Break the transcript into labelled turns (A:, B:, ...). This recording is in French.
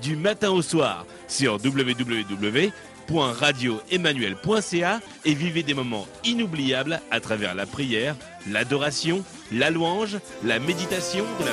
A: du matin au soir sur www.radioemmanuel.ca et vivez des moments inoubliables à travers la prière, l'adoration, la louange, la méditation de la